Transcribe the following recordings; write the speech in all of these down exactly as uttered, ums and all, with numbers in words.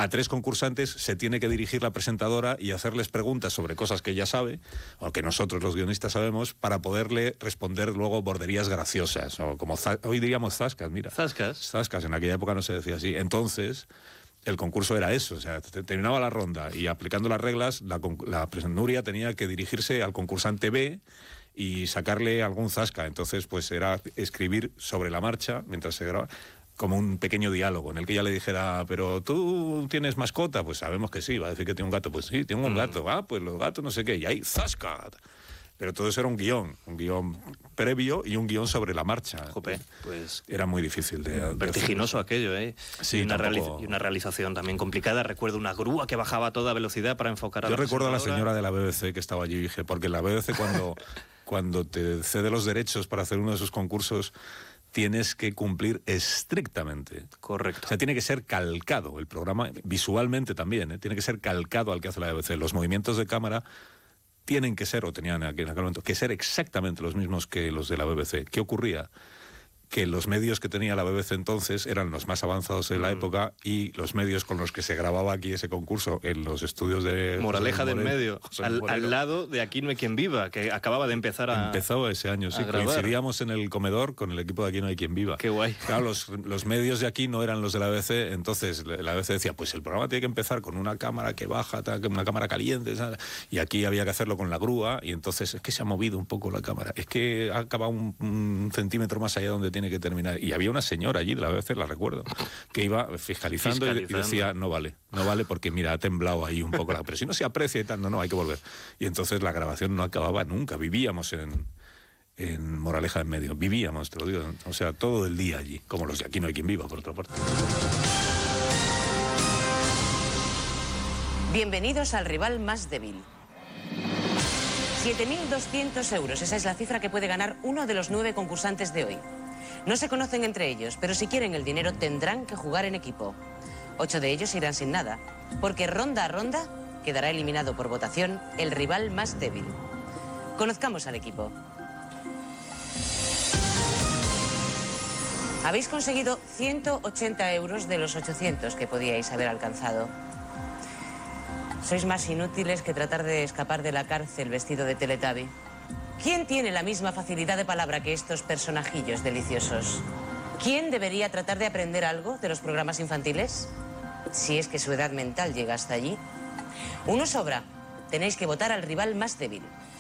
a tres concursantes se tiene que dirigir la presentadora y hacerles preguntas sobre cosas que ella sabe, o que nosotros los guionistas sabemos, para poderle responder luego borderías graciosas, o como hoy diríamos zascas, mira. Zascas. Zascas, en aquella época no se decía así. Entonces, el concurso era eso, o sea, terminaba la ronda y aplicando las reglas, la, la Nuria tenía que dirigirse al concursante B y sacarle algún zasca. Entonces, pues era escribir sobre la marcha, mientras se graba, como un pequeño diálogo en el que ella le dijera, pero tú tienes mascota, pues sabemos que sí, va a decir que tiene un gato, pues sí, tengo un gato, ah, pues los gatos no sé qué, y ahí, zasca. Pero todo eso era un guión, un guión previo y un guión sobre la marcha. Jope, pues era muy difícil de, de vertiginoso aquello, ¿eh? Sí, y, una tampoco... y una realización también complicada. Recuerdo una grúa que bajaba a toda velocidad para enfocar a Yo la recuerdo a la señora de la B B C que estaba allí, dije, porque la B B C cuando, cuando te cede los derechos para hacer uno de sus concursos, tienes que cumplir estrictamente. Correcto. O sea, tiene que ser calcado el programa, visualmente también, ¿eh? Tiene que ser calcado al que hace la B B C. Los movimientos de cámara tienen que ser, o tenían en aquel momento, que ser exactamente los mismos que los de la B B C. ¿Qué ocurría? Que los medios que tenía la B B C entonces eran los más avanzados de la mm. época, y los medios con los que se grababa aquí ese concurso en los estudios de... Moraleja del medio, al, al lado de Aquí no hay quien viva, que acababa de empezar a... Empezó ese año, sí. Coincidíamos en el comedor con el equipo de Aquí no hay quien viva. Qué guay. Claro, los, los medios de aquí no eran los de la B B C, entonces la B B C decía, pues el programa tiene que empezar con una cámara que baja, una cámara caliente, ¿sabes? Y aquí había que hacerlo con la grúa, y entonces es que se ha movido un poco la cámara, es que ha acabado un, un centímetro más allá donde tiene que terminar. Y había una señora allí de la B B C, la recuerdo, que iba fiscalizando, fiscalizando. Y, y decía, no vale, no vale porque mira, ha temblado ahí un poco la... Pero si no se aprecia y tal, no, no, hay que volver. Y entonces la grabación no acababa nunca, vivíamos en, en Moraleja en medio, vivíamos, te lo digo, o sea, todo el día allí, como los de Aquí no hay quien viva, por otra parte. Bienvenidos al rival más débil. siete mil doscientos euros, esa es la cifra que puede ganar uno de los nueve concursantes de hoy. No se conocen entre ellos, pero si quieren el dinero tendrán que jugar en equipo. Ocho de ellos irán sin nada, porque ronda a ronda quedará eliminado por votación el rival más débil. Conozcamos al equipo. Habéis conseguido ciento ochenta euros de los ochocientos que podíais haber alcanzado. Sois más inútiles que tratar de escapar de la cárcel vestido de Teletubby. ¿Quién tiene la misma facilidad de palabra que estos personajillos deliciosos? ¿Quién debería tratar de aprender algo de los programas infantiles? Si es que su edad mental llega hasta allí. Uno sobra. Tenéis que votar al rival más débil.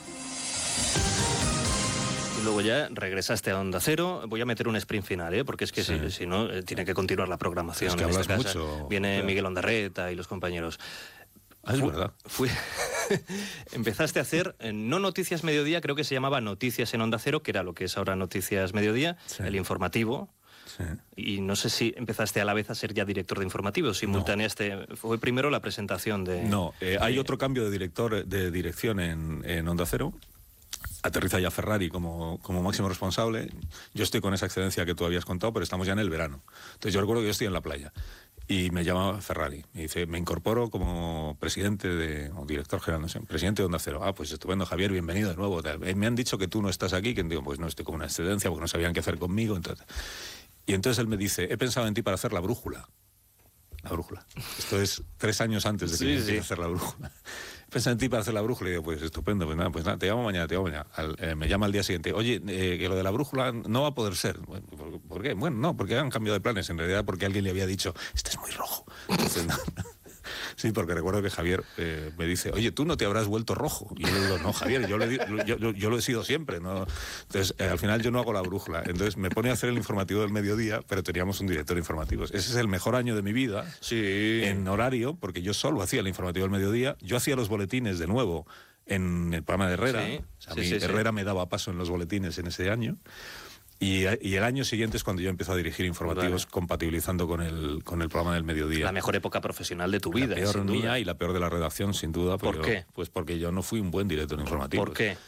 Y luego ya regresaste a Onda Cero. Voy a meter un sprint final, ¿eh? Porque es que sí. si, si no, eh, tiene que continuar la programación. Es que en hablas esta casa. mucho. Viene Miguel Ondarreta y los compañeros. Ah, es Fu verdad. Fui Empezaste a hacer, eh, no Noticias Mediodía, creo que se llamaba Noticias en Onda Cero, que era lo que es ahora Noticias Mediodía, sí. El informativo. Sí. Y no sé si empezaste a la vez a ser ya director de informativos, simultaneaste, no. Fue primero la presentación de... No, eh, de... hay otro cambio de director de dirección en, en Onda Cero. Aterriza ya Ferrari como, como máximo responsable. Yo estoy con esa excedencia que tú habías contado, pero estamos ya en el verano. Entonces yo recuerdo que yo estoy en la playa y me llama Ferrari. Me dice, me incorporo como presidente de, o director general, no sé, presidente de Onda Cero. Ah, pues estupendo, Javier, bienvenido de nuevo. Me han dicho que tú no estás aquí, que digo, pues no, estoy con una excedencia porque no sabían qué hacer conmigo. Entonces... Y entonces él me dice, he pensado en ti para hacer la brújula. La brújula. Esto es tres años antes de que sí, yo empiece sí. a hacer la brújula. He pensado en ti para hacer la brújula y digo, pues estupendo, pues nada, pues nada, te llamo mañana, te llamo mañana. Al, eh, me llama al día siguiente, oye, eh, que lo de la brújula no va a poder ser. ¿Por, ¿Por qué? Bueno, no, porque han cambiado de planes, en realidad porque alguien le había dicho, este es muy rojo. Entonces, no, no. Sí, porque recuerdo que Javier eh, me dice, oye, tú no te habrás vuelto rojo. Y yo le digo, no, Javier, yo, le, yo, yo, yo lo he sido siempre, ¿no? Entonces, eh, al final yo no hago la brújula. Entonces me pone a hacer el informativo del mediodía, pero teníamos un director de informativos. Ese es el mejor año de mi vida, sí. En horario, porque yo solo hacía el informativo del mediodía. Yo hacía los boletines de nuevo en el programa de Herrera. Sí, o sea, sí, mi sí, Herrera sí. me daba paso en los boletines en ese año. Y, y el año siguiente es cuando yo empiezo a dirigir informativos, vale. compatibilizando con el, con el programa del mediodía. La mejor época profesional de tu vida. La peor sin mía duda. Y la peor de la redacción, sin duda. ¿Por pero, qué? Pues porque yo no fui un buen director informativo. ¿Por qué?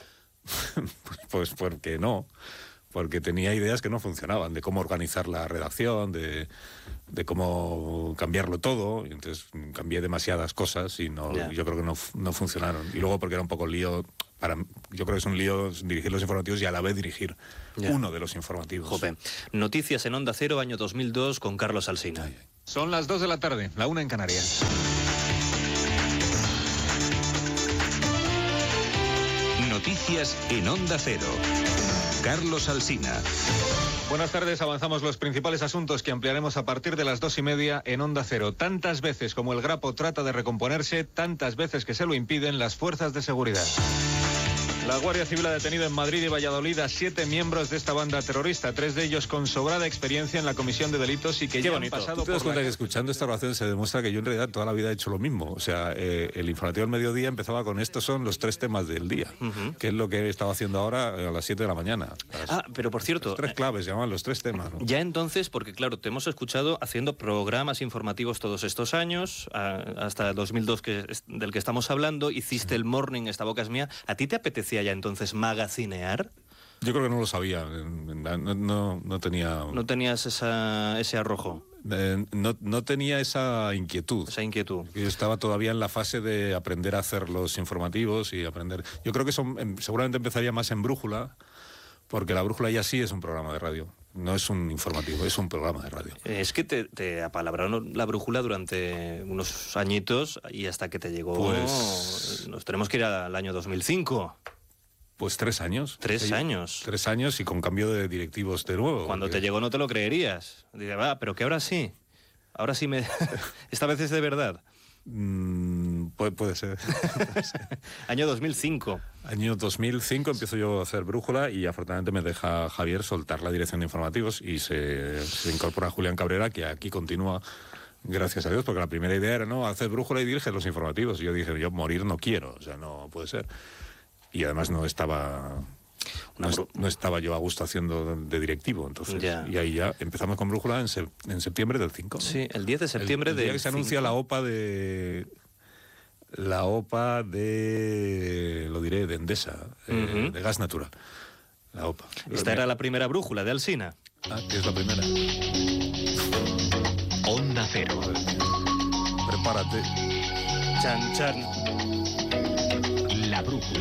Pues porque no. Porque tenía ideas que no funcionaban, de cómo organizar la redacción, de, de cómo cambiarlo todo. Y entonces cambié demasiadas cosas y no, yeah. yo creo que no, no funcionaron. Y luego porque era un poco lío... Para, yo creo que es un lío dirigir los informativos y a la vez dirigir yeah. uno de los informativos. Jope. Noticias en Onda Cero, año dos mil dos, con Carlos Alsina. Ay, ay. Son las dos de la tarde, la una en Canarias. Noticias en Onda Cero. Carlos Alsina. Buenas tardes, avanzamos los principales asuntos que ampliaremos a partir de las dos y media en Onda Cero. Tantas veces como el Grapo trata de recomponerse, tantas veces que se lo impiden las fuerzas de seguridad. La Guardia Civil ha detenido en Madrid y Valladolid a siete miembros de esta banda terrorista, tres de ellos con sobrada experiencia en la comisión de delitos y que ya han pasado por... ¿Te das cuenta que escuchando esta oración se demuestra que yo en realidad toda la vida he hecho lo mismo? O sea, eh, el informativo del mediodía empezaba con estos son los tres temas del día, uh-huh. que es lo que he estado haciendo ahora a las siete de la mañana. Las, ah, pero por cierto... Las tres claves, se llaman los tres temas, ¿no? Ya entonces, porque claro, te hemos escuchado haciendo programas informativos todos estos años, a, hasta dos mil dos que, del que estamos hablando, hiciste el Morning, Esta boca es mía. ¿A ti te apetecía ya entonces magacinear? Yo creo que no lo sabía, no, no, no tenía... ¿No tenías esa, ese arrojo? Eh, no, no tenía esa inquietud. Esa inquietud. Yo estaba todavía en la fase de aprender a hacer los informativos y aprender... Yo creo que eso seguramente empezaría más en Brújula, porque La Brújula ya sí es un programa de radio. No es un informativo, es un programa de radio. Es que te, te apalabraron La Brújula durante unos añitos y hasta que te llegó... Pues... Nos tenemos que ir al año dos mil cinco. Pues tres años. Tres sí, años. Tres años y con cambio de directivos de nuevo. Cuando porque... te llegó no te lo creerías. Dice, va, pero que ahora sí. Ahora sí me... Esta vez es de verdad. Mm, puede, puede ser. Año dos mil cinco. Año dos mil cinco empiezo yo a hacer Brújula y afortunadamente me deja Javier soltar la dirección de informativos y se, se incorpora Julián Cabrera, que aquí continúa, gracias a Dios, porque la primera idea era, no, hacer Brújula y dirige los informativos. Y yo dije, yo morir no quiero, o sea, no puede ser. Y además no estaba no, es, no estaba yo a gusto haciendo de directivo, entonces ya. Y ahí ya empezamos con Brújula en, se, en septiembre del cinco, ¿no? Sí, el diez de septiembre el, el día del que se anuncia la OPA de la OPA de lo diré de Endesa, uh-huh. eh, de gas natural. La OPA. Esta era la primera Brújula de Alsina. Ah, que es la primera. Onda Cero. Prepárate. Chan chan. La Brújula.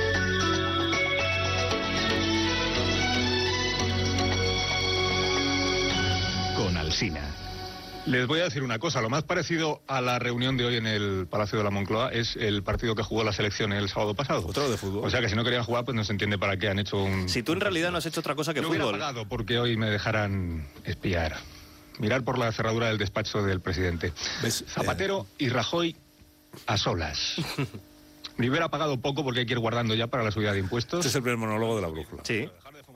Con Alsina. Les voy a decir una cosa, lo más parecido a la reunión de hoy en el Palacio de la Moncloa es el partido que jugó la selección el sábado pasado. Otro de fútbol. O sea que si no querían jugar, pues no se entiende para qué han hecho un... Si tú en realidad no has hecho otra cosa que Yo fútbol. Yo hubiera pagado porque hoy me dejaran espiar. Mirar por la cerradura del despacho del presidente. ¿Ves? Zapatero y Rajoy a solas. Me hubiera pagado poco porque hay que ir guardando ya para la subida de impuestos. Este es el primer monólogo de La Brújula. Sí.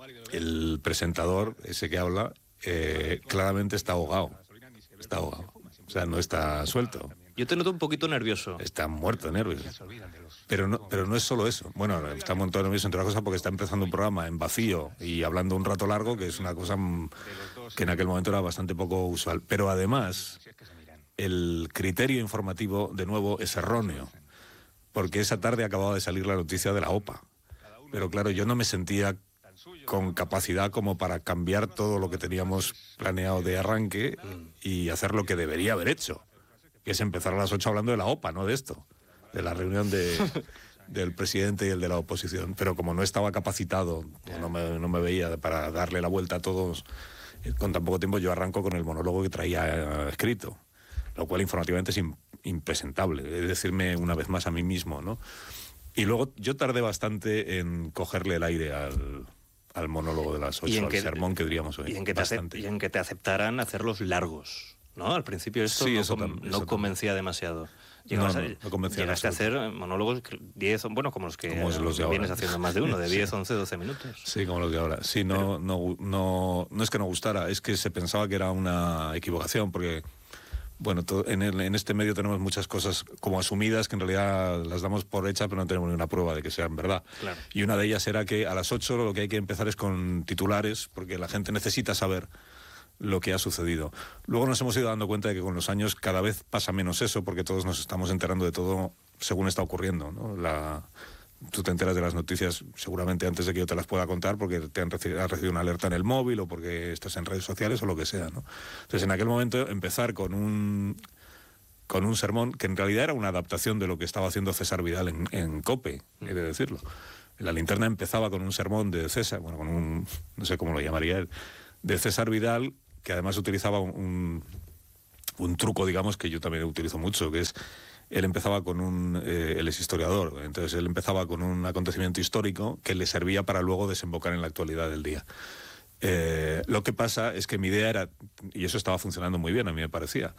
El presentador, ese que habla, eh, claramente está ahogado. Está ahogado. O sea, no está suelto. Yo te noto un poquito nervioso. Está muerto de nervios. Pero no, pero no es solo eso. Bueno, está montado nervioso entre otras cosas porque está empezando un programa en vacío y hablando un rato largo, que es una cosa que en aquel momento era bastante poco usual. Pero además, el criterio informativo, de nuevo, es erróneo. Porque esa tarde acababa de salir la noticia de la OPA. Pero claro, yo no me sentía con capacidad como para cambiar todo lo que teníamos planeado de arranque y hacer lo que debería haber hecho, que es empezar a las ocho hablando de la OPA, no de esto, de la reunión de, del presidente y el de la oposición. Pero como no estaba capacitado, no me, no me veía para darle la vuelta a todos con tan poco tiempo, yo arranco con el monólogo que traía escrito, lo cual informativamente es impresentable, es decirme una vez más a mí mismo, ¿no? Y luego yo tardé bastante en cogerle el aire al, al monólogo de las ocho, al que, sermón que diríamos hoy. Y en que, te acep- y en que te aceptaran hacerlos largos, ¿no? Al principio esto sí, no, com- tam- no convencía demasiado. No, no, no convencía. Llegaste a hacer monólogos diez, bueno, como los que como los de vienes ahora. Haciendo más de uno, de diez, once, doce minutos. Sí, como los de ahora. Sí, no, Pero... no, no, no es que no gustara, es que se pensaba que era una equivocación, porque... Bueno, to, en, el, en este medio tenemos muchas cosas como asumidas que en realidad las damos por hechas, pero no tenemos ninguna prueba de que sean verdad. Claro. Y una de ellas era que a las ocho lo que hay que empezar es con titulares, porque la gente necesita saber lo que ha sucedido. Luego nos hemos ido dando cuenta de que con los años cada vez pasa menos eso, porque todos nos estamos enterando de todo según está ocurriendo, ¿no? La... Tú te enteras de las noticias seguramente antes de que yo te las pueda contar porque te han recibido, has recibido una alerta en el móvil o porque estás en redes sociales o lo que sea, ¿no? Entonces, en aquel momento, empezar con un con un sermón que en realidad era una adaptación de lo que estaba haciendo César Vidal en, en COPE, he de decirlo. La linterna empezaba con un sermón de César, bueno, con un, no sé cómo lo llamaría él, de César Vidal, que además utilizaba un, un un truco, digamos, que yo también utilizo mucho, que es, él empezaba con un, eh, él es historiador, entonces él empezaba con un acontecimiento histórico que le servía para luego desembocar en la actualidad del día. Eh, lo que pasa es que mi idea era, y eso estaba funcionando muy bien, a mí me parecía,